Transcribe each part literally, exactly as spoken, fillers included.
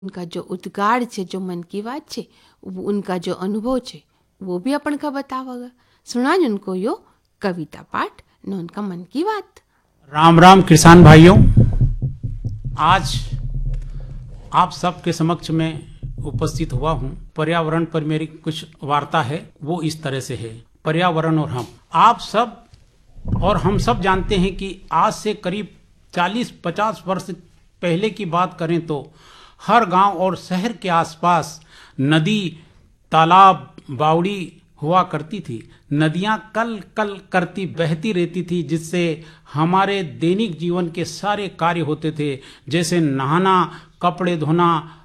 उनका जो उद्गार છે, जो मन की बात છે, वो उनका जो अनुभव છે, वो भी अपन का बतावागा। सुना उनको यो कविता पाठ न उनका मन की बात। राम राम किसान भाइयों, आज आप सबके समक्ष में उपस्थित हुआ हूँ। पर्यावरण पर मेरी कुछ वार्ता है, वो इस तरह से है। पर्यावरण और हम, आप सब और हम सब जानते हैं कि आज से करीब चालीस पचास वर्ष पहले की बात करें तो हर गांव और शहर के आसपास नदी, तालाब, बावड़ी हुआ करती थी। नदियां कल कल करती बहती रहती थी, जिससे हमारे दैनिक जीवन के सारे कार्य होते थे, जैसे नहाना, कपड़े धोना,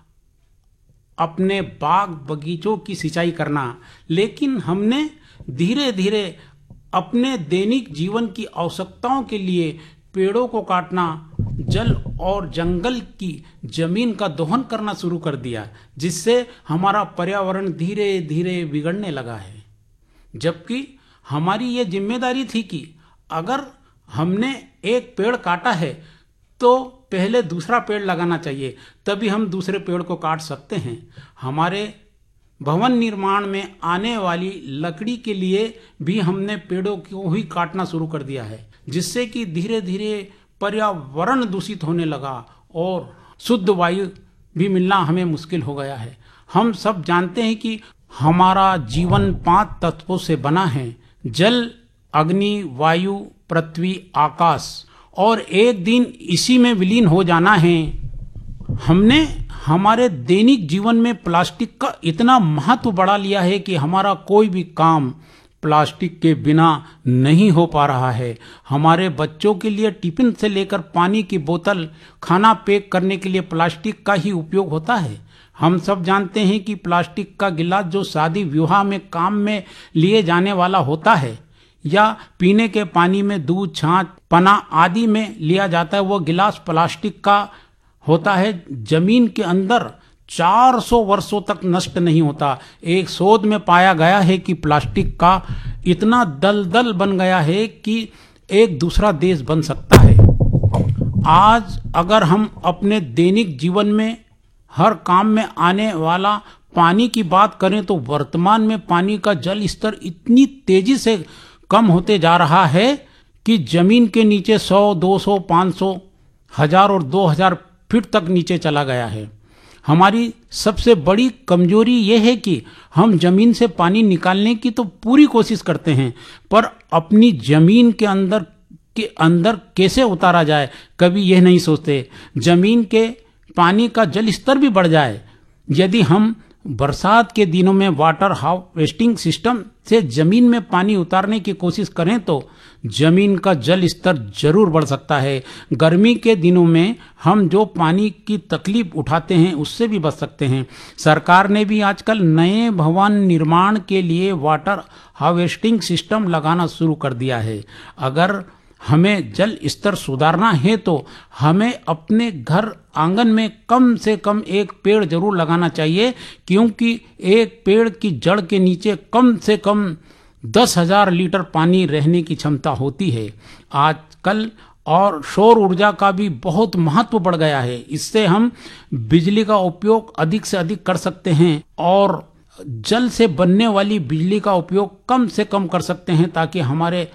अपने बाग बगीचों की सिंचाई करना। लेकिन हमने धीरे धीरे अपने दैनिक जीवन की आवश्यकताओं के लिए पेड़ों को काटना, जल और जंगल की जमीन का दोहन करना शुरू कर दिया, जिससे हमारा पर्यावरण धीरे धीरे बिगड़ने लगा है। जबकि हमारी ये जिम्मेदारी थी कि अगर हमने एक पेड़ काटा है तो पहले दूसरा पेड़ लगाना चाहिए, तभी हम दूसरे पेड़ को काट सकते हैं। हमारे भवन निर्माण में आने वाली लकड़ी के लिए भी हमने पेड़ों को ही काटना शुरू कर दिया है, जिससे कि धीरे धीरे पर्यावरण दूषित होने लगा और शुद्ध वायु भी मिलना हमें मुश्किल हो गया है। हम सब जानते हैं कि हमारा जीवन पांच तत्वों से बना है: जल, अग्नि, वायु, पृथ्वी, आकाश, और एक दिन इसी में विलीन हो जाना है। हमने हमारे दैनिक जीवन में प्लास्टिक का इतना महत्व बढ़ा लिया है कि हमारा कोई भी काम प्लास्टिक के बिना नहीं हो पा रहा है। हमारे बच्चों के लिए टिफिन से लेकर पानी की बोतल, खाना पैक करने के लिए प्लास्टिक का ही उपयोग होता है। हम सब जानते हैं कि प्लास्टिक का गिलास जो शादी विवाह में काम में लिए जाने वाला होता है, या पीने के पानी में दूध, छाछ, पना आदि में लिया जाता है, वो गिलास प्लास्टिक का होता है। जमीन के अंदर चार सौ वर्षों तक नष्ट नहीं होता। एक शोध में पाया गया है कि प्लास्टिक का इतना दलदल बन गया है कि एक दूसरा देश बन सकता है। आज अगर हम अपने दैनिक जीवन में हर काम में आने वाला पानी की बात करें तो वर्तमान में पानी का जल स्तर इतनी तेजी से कम होते जा रहा है कि जमीन के नीचे सौ, दो सौ, पाँच सौ, हजार और दो हजार फीट तक नीचे चला गया है। हमारी सबसे बड़ी कमजोरी यह है कि हम जमीन से पानी निकालने की तो पूरी कोशिश करते हैं, पर अपनी जमीन के अंदर के अंदर कैसे उतारा जाए, कभी यह नहीं सोचते। जमीन के पानी का जल स्तर भी बढ़ जाए। यदि हम बरसात के दिनों में वाटर हार्वेस्टिंग सिस्टम से जमीन में पानी उतारने की कोशिश करें तो जमीन का जल स्तर जरूर बढ़ सकता है। गर्मी के दिनों में हम जो पानी की तकलीफ उठाते हैं उससे भी बच सकते हैं। सरकार ने भी आजकल नए भवन निर्माण के लिए वाटर हार्वेस्टिंग सिस्टम लगाना शुरू कर दिया है। अगर हमें जल स्तर सुधारना है तो हमें अपने घर आंगन में कम से कम एक पेड़ जरूर लगाना चाहिए, क्योंकि एक पेड़ की जड़ के नीचे कम से कम दस हजार लीटर पानी रहने की क्षमता होती है। आजकल और सौर ऊर्जा का भी बहुत महत्व बढ़ गया है। इससे हम बिजली का उपयोग अधिक से अधिक कर सकते हैं और जल से बनने वाली बिजली का उपयोग कम से कम कर सकते हैं, ताकि हमारे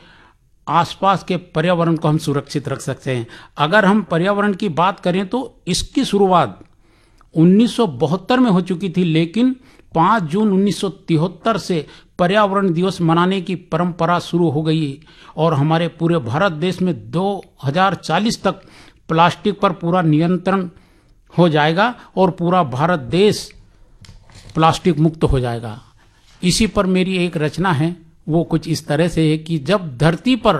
आसपास के पर्यावरण को हम सुरक्षित रख सकते हैं। अगर हम पर्यावरण की बात करें तो इसकी शुरुआत उन्नीस सौ बहत्तर में हो चुकी थी, लेकिन पाँच जून उन्नीस सौ तिहत्तर से पर्यावरण दिवस मनाने की परंपरा शुरू हो गई और हमारे पूरे भारत देश में दो हजार चालीस तक प्लास्टिक पर पूरा नियंत्रण हो जाएगा और पूरा भारत देश प्लास्टिक मुक्त हो जाएगा। इसी पर मेरी एक रचना है, वो कुछ इस तरह से है कि जब धरती पर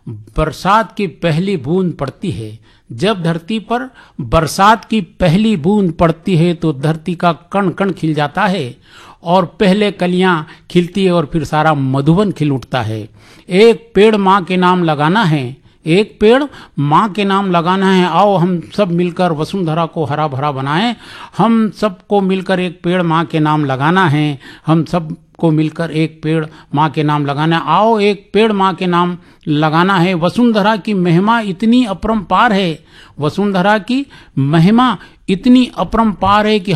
बरसात की पहली बूंद पड़ती है, जब धरती पर बरसात की पहली बूंद पड़ती है तो धरती का कण कण खिल जाता है और पहले कलियां खिलती है और फिर सारा मधुबन खिल उठता है। एक पेड़ माँ के नाम लगाना है, एक पेड़ माँ के नाम लगाना है। आओ हम सब मिलकर वसुंधरा को हरा भरा बनाएं। हम सबको मिलकर एक पेड़ माँ के नाम लगाना है। हम सब को मिलकर एक पेड़ माँ के नाम लगाना है। आओ एक पेड़ माँ के नाम लगाना है। वसुंधरा की महिमा इतनी अपरंपार है, वसुंधरा की महिमा इतनी अपरंपार है कि